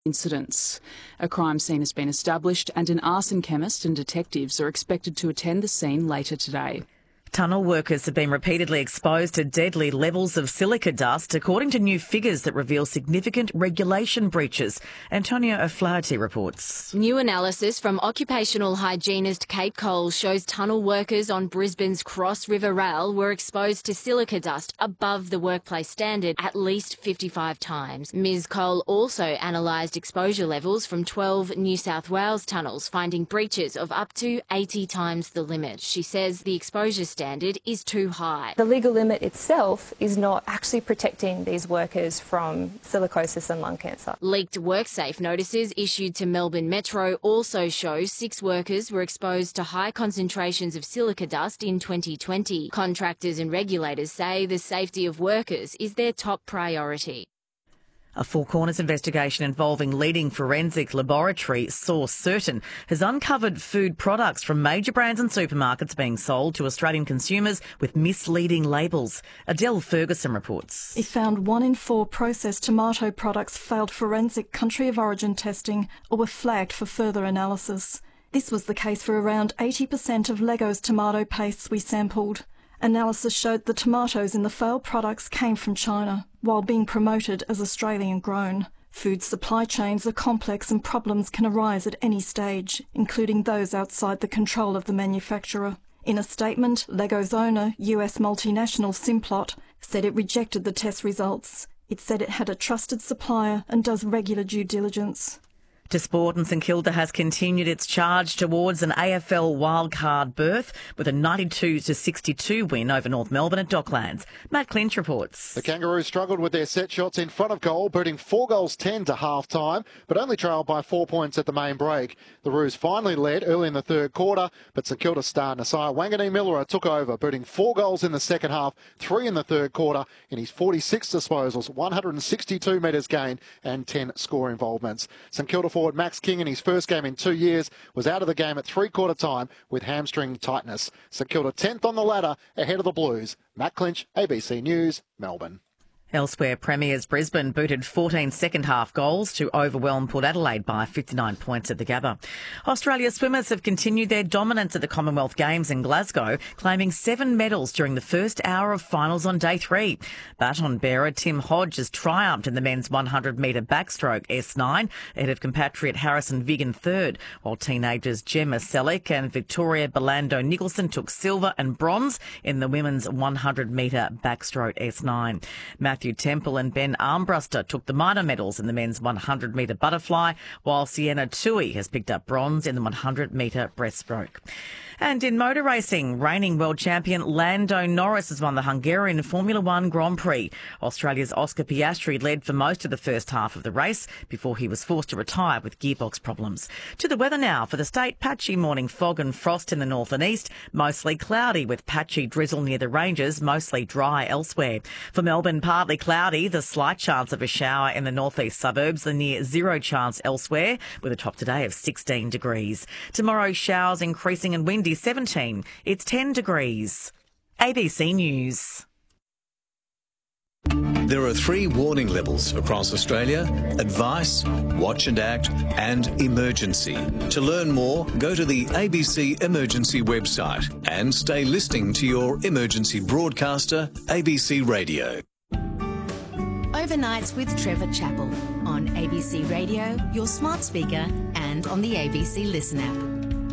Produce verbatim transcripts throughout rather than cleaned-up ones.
incidents. A crime scene has been established and an arson chemist and detectives are expected to attend the scene later today. Tunnel workers have been repeatedly exposed to deadly levels of silica dust, according to new figures that reveal significant regulation breaches. Antonio O'Flaherty reports. New analysis from occupational hygienist Kate Cole shows tunnel workers on Brisbane's Cross River Rail were exposed to silica dust above the workplace standard at least fifty-five times. Miz Cole also analysed exposure levels from twelve New South Wales tunnels, finding breaches of up to eighty times the limit. She says the exposure standard standard is too high. The legal limit itself is not actually protecting these workers from silicosis and lung cancer. Leaked WorkSafe notices issued to Melbourne Metro also show six workers were exposed to high concentrations of silica dust in twenty twenty. Contractors and regulators say the safety of workers is their top priority. A Four Corners investigation involving leading forensic laboratory Source Certain has uncovered food products from major brands and supermarkets being sold to Australian consumers with misleading labels. Adele Ferguson reports. It found one in four processed tomato products failed forensic country of origin testing or were flagged for further analysis. This was the case for around eighty percent of Lego's tomato pastes we sampled. Analysis showed the tomatoes in the failed products came from China, while being promoted as Australian-grown. Food supply chains are complex and problems can arise at any stage, including those outside the control of the manufacturer. In a statement, Lego's owner, U S multinational Simplot, said it rejected the test results. It said it had a trusted supplier and does regular due diligence. To sport, and St Kilda has continued its charge towards an A F L wildcard berth with a ninety-two to sixty-two win over North Melbourne at Docklands. Matt Clinch reports. The Kangaroos struggled with their set shots in front of goal, beating four goals ten to half-time, but only trailed by four points at the main break. The Roos finally led early in the third quarter, but St Kilda star Nasiah Wanganeen-Millera took over, beating four goals in the second half, three in the third quarter, in his forty-six disposals, one hundred sixty-two metres gained and ten score involvements. St Kilda forward Max King in his first game in two years was out of the game at three-quarter time with hamstring tightness. St Kilda tenth on the ladder ahead of the Blues. Matt Clinch, A B C News, Melbourne. Elsewhere, Premiers Brisbane booted fourteen second-half goals to overwhelm Port Adelaide by fifty-nine points at the Gabba. Australia's swimmers have continued their dominance at the Commonwealth Games in Glasgow, claiming seven medals during the first hour of finals on day three. Baton bearer Tim Hodge has triumphed in the men's one hundred metre backstroke S nine, ahead of compatriot Harrison Vigan third, while teenagers Gemma Selleck and Victoria Belando Nicholson took silver and bronze in the women's one hundred metre backstroke S nine. Matthew Temple and Ben Armbruster took the minor medals in the men's one hundred metre butterfly, while Sienna Tui has picked up bronze in the one hundred metre breaststroke. And in motor racing, reigning world champion Lando Norris has won the Hungarian Formula One Grand Prix. Australia's Oscar Piastri led for most of the first half of the race before he was forced to retire with gearbox problems. To the weather now for the state. Patchy morning fog and frost in the north and east, mostly cloudy with patchy drizzle near the ranges, mostly dry elsewhere. For Melbourne, partly cloudy, the slight chance of a shower in the northeast suburbs, the near zero chance elsewhere, with a top today of sixteen degrees. Tomorrow, showers increasing and windy, seventeen. It's ten degrees. A B C News. There are three warning levels across Australia: advice, watch and act, and emergency. To learn more, go to the A B C Emergency website and stay listening to your emergency broadcaster, A B C Radio. Overnights with Trevor Chappell on A B C Radio, your smart speaker, and on the A B C Listen app.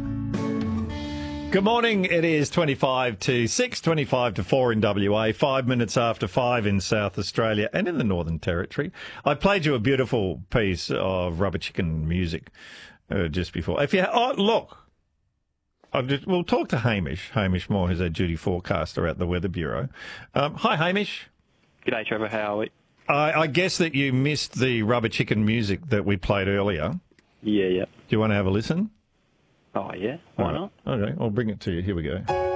Good morning. It is twenty-five to six, twenty-five to four in W A, five minutes after five in South Australia and in the Northern Territory. I played you a beautiful piece of Rubber Chicken music uh, just before. If you oh look, I'll just, we'll talk to Hamish. Hamish Moore, who's our duty forecaster at the Weather Bureau. Um, hi, Hamish. G'day, Trevor. How are we? I, I guess that you missed the Rubber Chicken music that we played earlier. Yeah, yeah. Do you want to have a listen? Oh, yeah. Why right. not? Okay, I'll bring it to you. Here we go.